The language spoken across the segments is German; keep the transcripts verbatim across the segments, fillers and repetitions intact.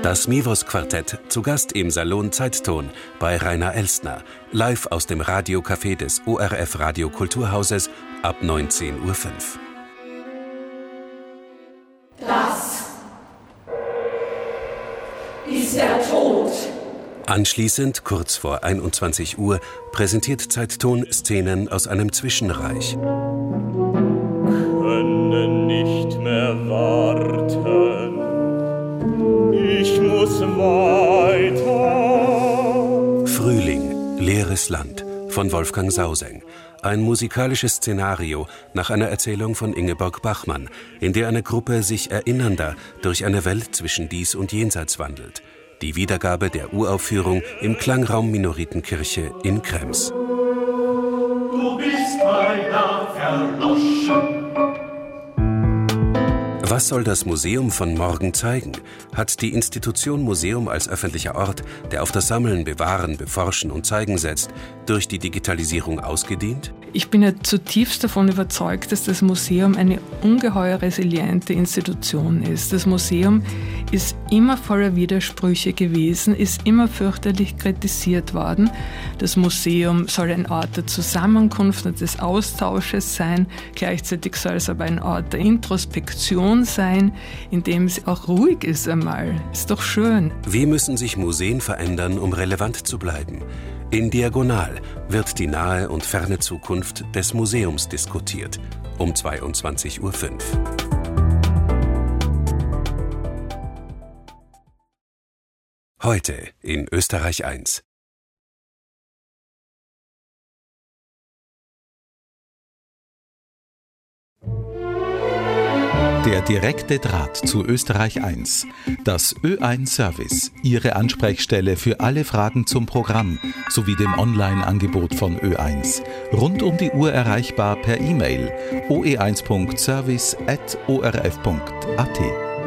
Das Mivos-Quartett zu Gast im Salon Zeitton bei Rainer Elstner, live aus dem Radiocafé des O R F Radiokulturhauses ab neunzehn Uhr fünf. Das ist der Tod. Anschließend, kurz vor einundzwanzig Uhr, präsentiert Zeitton Szenen aus einem Zwischenreich. Können nicht mehr warten. Ich muss weiter. Frühling, leeres Land von Wolfgang Sauseng. Ein musikalisches Szenario nach einer Erzählung von Ingeborg Bachmann, in der eine Gruppe sich erinnernder durch eine Welt zwischen Dies und Jenseits wandelt. Die Wiedergabe der Uraufführung im Klangraum Minoritenkirche in Krems. Du bist meiner verloschen. Was soll das Museum von morgen zeigen? Hat die Institution Museum als öffentlicher Ort, der auf das Sammeln, Bewahren, Beforschen und Zeigen setzt, durch die Digitalisierung ausgedient? Ich bin ja zutiefst davon überzeugt, dass das Museum eine ungeheuer resiliente Institution ist. Das Museum ist immer voller Widersprüche gewesen, ist immer fürchterlich kritisiert worden. Das Museum soll ein Ort der Zusammenkunft und des Austausches sein. Gleichzeitig soll es aber ein Ort der Introspektion sein, in dem es auch ruhig ist einmal. Ist doch schön. Wie müssen sich Museen verändern, um relevant zu bleiben? In Diagonal wird die nahe und ferne Zukunft des Museums diskutiert. Um zweiundzwanzig Uhr fünf. Heute in Österreich eins. Der direkte Draht zu Österreich eins. Das Ö eins Service, Ihre Ansprechstelle für alle Fragen zum Programm sowie dem Online-Angebot von Ö eins. Rund um die Uhr erreichbar per E-Mail o e eins punkt service at o r f punkt a t.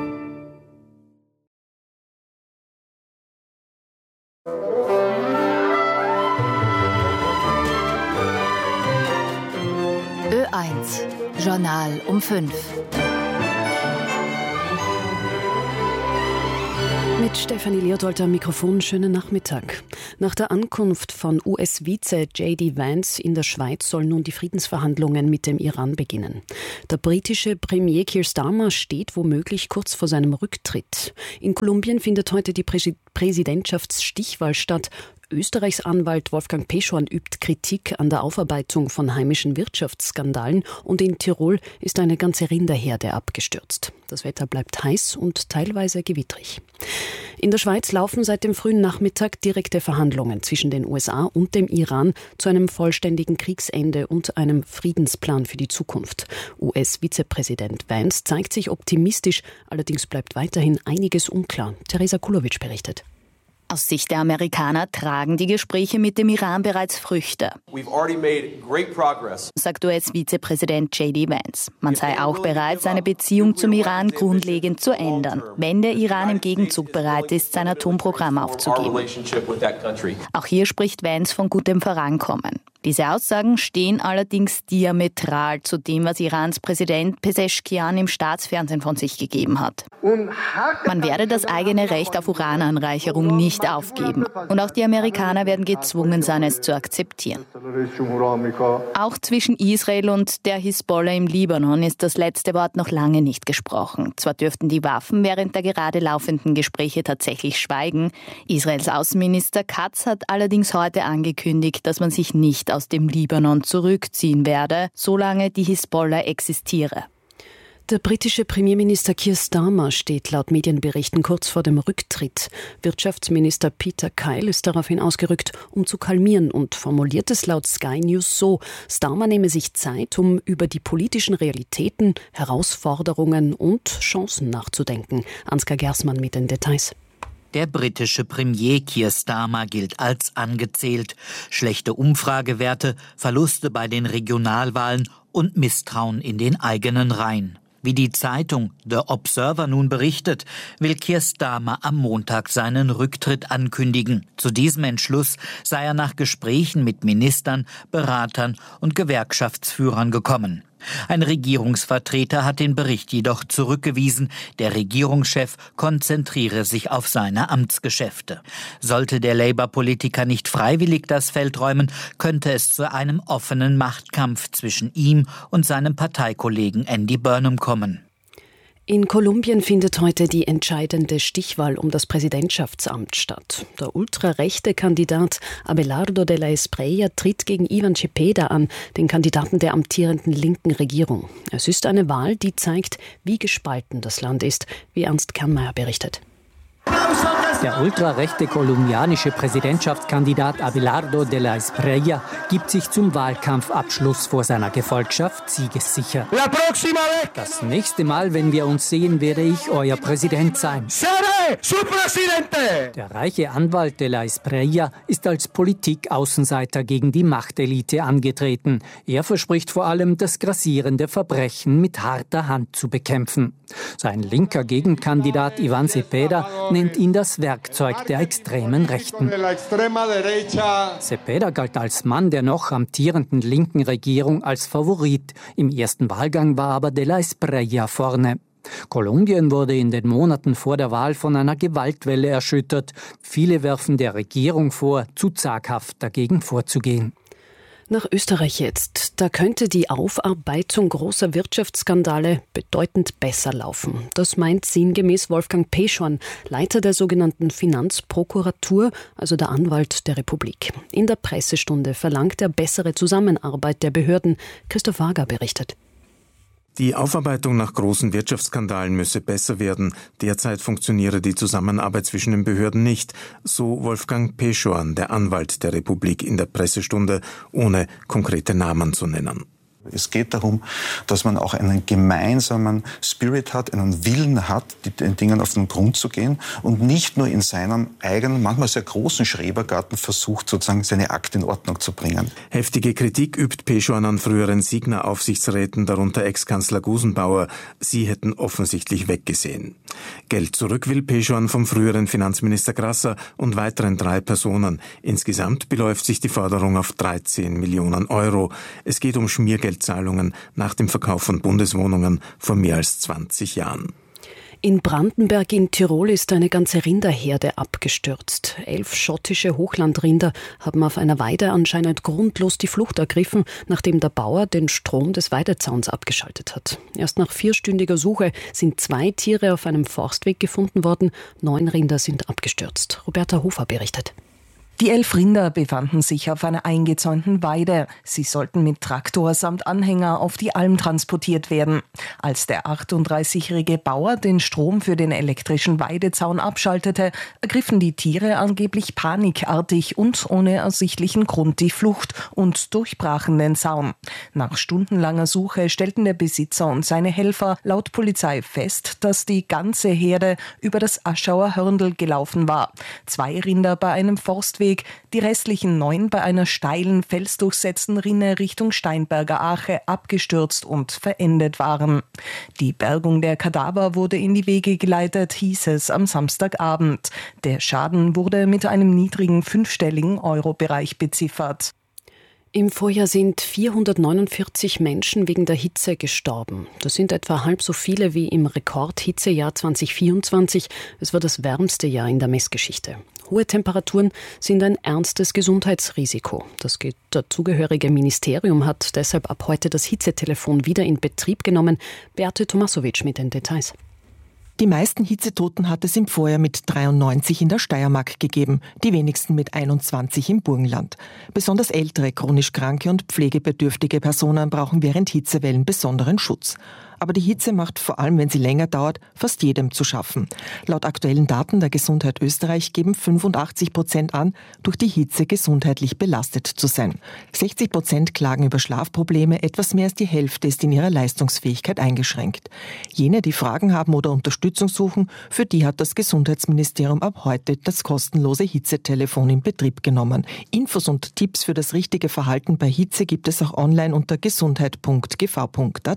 Ö eins, Journal um fünf. Mit Stefanie Leodold am Mikrofon, schönen Nachmittag. Nach der Ankunft von U S-Vize J D Vance in der Schweiz sollen nun die Friedensverhandlungen mit dem Iran beginnen. Der britische Premier Keir Starmer steht womöglich kurz vor seinem Rücktritt. In Kolumbien findet heute die Prä- Präsidentschaftsstichwahl statt. Österreichs Anwalt Wolfgang Peschorn übt Kritik an der Aufarbeitung von heimischen Wirtschaftsskandalen und in Tirol ist eine ganze Rinderherde abgestürzt. Das Wetter bleibt heiß und teilweise gewittrig. In der Schweiz laufen seit dem frühen Nachmittag direkte Verhandlungen zwischen den U S A und dem Iran zu einem vollständigen Kriegsende und einem Friedensplan für die Zukunft. U S-Vizepräsident Vance zeigt sich optimistisch, allerdings bleibt weiterhin einiges unklar. Teresa Kulowitsch berichtet. Aus Sicht der Amerikaner tragen die Gespräche mit dem Iran bereits Früchte, sagt U S-Vizepräsident J D Vance. Man sei auch bereit, seine Beziehung zum Iran grundlegend zu ändern, wenn der Iran im Gegenzug bereit ist, sein Atomprogramm aufzugeben. Auch hier spricht Vance von gutem Vorankommen. Diese Aussagen stehen allerdings diametral zu dem, was Irans Präsident Pezeshkian im Staatsfernsehen von sich gegeben hat. Man werde das eigene Recht auf Urananreicherung nicht aufgeben. Und auch die Amerikaner werden gezwungen sein, es zu akzeptieren. Auch zwischen Israel und der Hisbollah im Libanon ist das letzte Wort noch lange nicht gesprochen. Zwar dürften die Waffen während der gerade laufenden Gespräche tatsächlich schweigen. Israels Außenminister Katz hat allerdings heute angekündigt, dass man sich nicht aus dem Libanon zurückziehen werde, solange die Hisbollah existiere. Der britische Premierminister Keir Starmer steht laut Medienberichten kurz vor dem Rücktritt. Wirtschaftsminister Peter Kyle ist daraufhin ausgerückt, um zu kalmieren und formuliert es laut Sky News so: Starmer nehme sich Zeit, um über die politischen Realitäten, Herausforderungen und Chancen nachzudenken. Ansgar Gersmann mit den Details. Der britische Premier Keir Starmer gilt als angezählt. Schlechte Umfragewerte, Verluste bei den Regionalwahlen und Misstrauen in den eigenen Reihen. Wie die Zeitung The Observer nun berichtet, will Keir Starmer am Montag seinen Rücktritt ankündigen. Zu diesem Entschluss sei er nach Gesprächen mit Ministern, Beratern und Gewerkschaftsführern gekommen. Ein Regierungsvertreter hat den Bericht jedoch zurückgewiesen. Der Regierungschef konzentriere sich auf seine Amtsgeschäfte. Sollte der Labour-Politiker nicht freiwillig das Feld räumen, könnte es zu einem offenen Machtkampf zwischen ihm und seinem Parteikollegen Andy Burnham kommen. In Kolumbien findet heute die entscheidende Stichwahl um das Präsidentschaftsamt statt. Der ultrarechte Kandidat Abelardo de la Espriella tritt gegen Ivan Cepeda an, den Kandidaten der amtierenden linken Regierung. Es ist eine Wahl, die zeigt, wie gespalten das Land ist, wie Ernst Kernmeier berichtet. Der ultrarechte kolumbianische Präsidentschaftskandidat Abelardo de la Espriella gibt sich zum Wahlkampfabschluss vor seiner Gefolgschaft siegessicher. Das nächste Mal, wenn wir uns sehen, werde ich euer Präsident sein. Der reiche Anwalt de la Espriella ist als Politikaußenseiter gegen die Machtelite angetreten. Er verspricht vor allem, das grassierende Verbrechen mit harter Hand zu bekämpfen. Sein linker Gegenkandidat Ivan Cepeda nennt ihn das Werkzeug der extremen Rechten. Cepeda galt als Mann der noch amtierenden linken Regierung als Favorit. Im ersten Wahlgang war aber de la Espriella vorne. Kolumbien wurde in den Monaten vor der Wahl von einer Gewaltwelle erschüttert. Viele werfen der Regierung vor, zu zaghaft dagegen vorzugehen. Nach Österreich jetzt. Da könnte die Aufarbeitung großer Wirtschaftsskandale bedeutend besser laufen. Das meint sinngemäß Wolfgang Peschorn, Leiter der sogenannten Finanzprokuratur, also der Anwalt der Republik. In der Pressestunde verlangt er bessere Zusammenarbeit der Behörden. Christoph Wager berichtet. Die Aufarbeitung nach großen Wirtschaftsskandalen müsse besser werden. Derzeit funktioniere die Zusammenarbeit zwischen den Behörden nicht, so Wolfgang Peschorn, der Anwalt der Republik, in der Pressestunde, ohne konkrete Namen zu nennen. Es geht darum, dass man auch einen gemeinsamen Spirit hat, einen Willen hat, den Dingen auf den Grund zu gehen und nicht nur in seinem eigenen, manchmal sehr großen Schrebergarten versucht, sozusagen seine Akte in Ordnung zu bringen. Heftige Kritik übt Peschorn an früheren Signa-Aufsichtsräten, darunter Ex-Kanzler Gusenbauer. Sie hätten offensichtlich weggesehen. Geld zurück will Peschorn vom früheren Finanzminister Grasser und weiteren drei Personen. Insgesamt beläuft sich die Forderung auf dreizehn Millionen Euro. Es geht um Schmiergeld Zahlungen nach dem Verkauf von Bundeswohnungen vor mehr als zwanzig Jahren. In Brandenberg in Tirol ist eine ganze Rinderherde abgestürzt. Elf schottische Hochlandrinder haben auf einer Weide anscheinend grundlos die Flucht ergriffen, nachdem der Bauer den Strom des Weidezauns abgeschaltet hat. Erst nach vierstündiger Suche sind zwei Tiere auf einem Forstweg gefunden worden. Neun Rinder sind abgestürzt. Roberta Hofer berichtet. Die elf Rinder befanden sich auf einer eingezäunten Weide. Sie sollten mit Traktor samt Anhänger auf die Alm transportiert werden. Als der achtunddreißigjährige Bauer den Strom für den elektrischen Weidezaun abschaltete, ergriffen die Tiere angeblich panikartig und ohne ersichtlichen Grund die Flucht und durchbrachen den Zaun. Nach stundenlanger Suche stellten der Besitzer und seine Helfer laut Polizei fest, dass die ganze Herde über das Aschauer Hörndl gelaufen war. Zwei Rinder bei einem Forstweg, die restlichen neun bei einer steilen, felsdurchsetzten Rinne Richtung Steinberger Ache abgestürzt und verendet waren. Die Bergung der Kadaver wurde in die Wege geleitet, hieß es am Samstagabend. Der Schaden wurde mit einem niedrigen fünfstelligen Euro-Bereich beziffert. Im Vorjahr sind vierhundertneunundvierzig Menschen wegen der Hitze gestorben. Das sind etwa halb so viele wie im Rekordhitzejahr zweitausendvierundzwanzig. Es war das wärmste Jahr in der Messgeschichte. Hohe Temperaturen sind ein ernstes Gesundheitsrisiko. Das dazugehörige Ministerium hat deshalb ab heute das Hitzetelefon wieder in Betrieb genommen. Beate Tomasowitsch mit den Details. Die meisten Hitzetoten hat es im Vorjahr mit dreiundneunzig in der Steiermark gegeben, die wenigsten mit einundzwanzig im Burgenland. Besonders ältere, chronisch kranke und pflegebedürftige Personen brauchen während Hitzewellen besonderen Schutz. Aber die Hitze macht, vor allem wenn sie länger dauert, fast jedem zu schaffen. Laut aktuellen Daten der Gesundheit Österreich geben fünfundachtzig Prozent an, durch die Hitze gesundheitlich belastet zu sein. sechzig Prozent klagen über Schlafprobleme, etwas mehr als die Hälfte ist in ihrer Leistungsfähigkeit eingeschränkt. Jene, die Fragen haben oder Unterstützung suchen, für die hat das Gesundheitsministerium ab heute das kostenlose Hitzetelefon in Betrieb genommen. Infos und Tipps für das richtige Verhalten bei Hitze gibt es auch online unter gesundheit punkt g v punkt a t.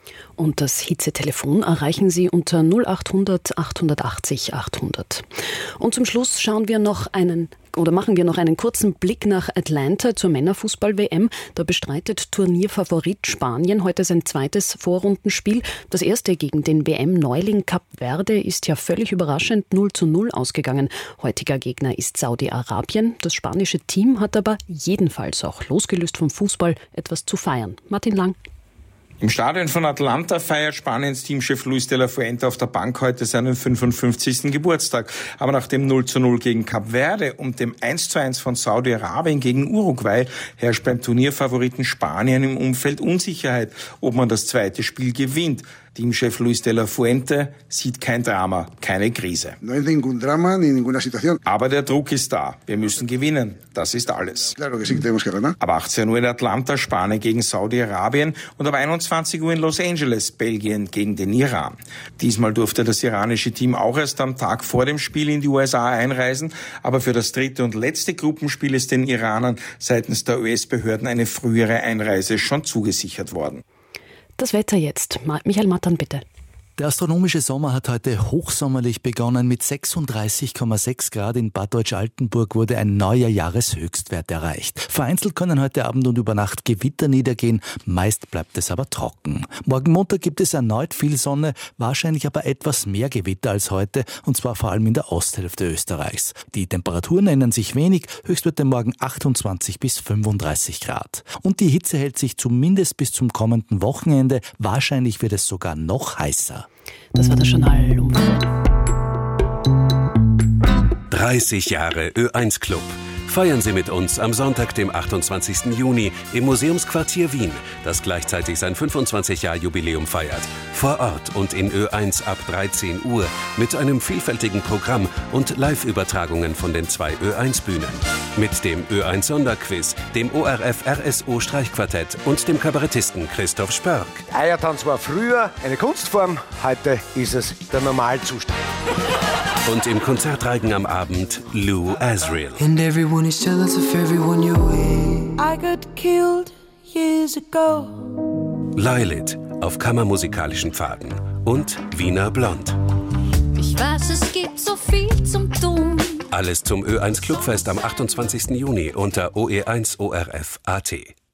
Und das Hitzetelefon erreichen Sie unter null achthundert achthundertachtzig achthundert. Und zum Schluss schauen wir noch einen oder machen wir noch einen kurzen Blick nach Atlanta zur Männerfußball-W M. Da bestreitet Turnierfavorit Spanien heute sein zweites Vorrundenspiel. Das erste gegen den W M-Neuling Kap Verde ist ja völlig überraschend null zu null ausgegangen. Heutiger Gegner ist Saudi-Arabien. Das spanische Team hat aber jedenfalls auch losgelöst vom Fußball etwas zu feiern. Martin Lang. Im Stadion von Atlanta feiert Spaniens Teamchef Luis de la Fuente auf der Bank heute seinen fünfundfünfzigsten Geburtstag. Aber nach dem null zu null gegen Kap Verde und dem eins zu eins von Saudi-Arabien gegen Uruguay herrscht beim Turnierfavoriten Spanien im Umfeld Unsicherheit, ob man das zweite Spiel gewinnt. Teamchef Luis de la Fuente sieht kein Drama, keine Krise. No hay ningún drama ni ninguna situación. Aber der Druck ist da. Wir müssen gewinnen. Das ist alles. Claro que sí, tenemos que ganar. Ab achtzehn Uhr in Atlanta Spanien gegen Saudi-Arabien und ab einundzwanzig Uhr in Los Angeles Belgien gegen den Iran. Diesmal durfte das iranische Team auch erst am Tag vor dem Spiel in die U S A einreisen, aber für das dritte und letzte Gruppenspiel ist den Iranern seitens der U S-Behörden eine frühere Einreise schon zugesichert worden. Das Wetter jetzt. Michael Mattern, bitte. Der astronomische Sommer hat heute hochsommerlich begonnen. Mit sechsunddreißig Komma sechs Grad in Bad Deutsch-Altenburg wurde ein neuer Jahreshöchstwert erreicht. Vereinzelt können heute Abend und über Nacht Gewitter niedergehen, meist bleibt es aber trocken. Morgen Montag gibt es erneut viel Sonne, wahrscheinlich aber etwas mehr Gewitter als heute, und zwar vor allem in der Osthälfte Österreichs. Die Temperaturen ändern sich wenig, Höchstwerte morgen achtundzwanzig bis fünfunddreißig Grad. Und die Hitze hält sich zumindest bis zum kommenden Wochenende, wahrscheinlich wird es sogar noch heißer. Das war der Journal um dreißig Jahre Ö eins Club. Feiern Sie mit uns am Sonntag, dem achtundzwanzigsten Juni im Museumsquartier Wien, das gleichzeitig sein fünfundzwanzig-Jahr-Jubiläum feiert. Vor Ort und in Ö eins ab dreizehn Uhr mit einem vielfältigen Programm und Live-Übertragungen von den zwei Ö eins Bühnen. Mit dem Ö eins Sonderquiz, dem O R F R S O Streichquartett und dem Kabarettisten Christoph Spörk. Eiertanz war früher eine Kunstform, heute ist es der Normalzustand. Und im Konzertreigen am Abend Lou Asriel. And everyone is jealous of everyone you're with. I got killed years ago. Lilith auf kammermusikalischen Pfaden und Wiener Blond. Ich weiß, es gibt so viel zum Tun. Alles zum Ö eins Clubfest am achtundzwanzigsten Juni unter O E eins O R F Punkt A T.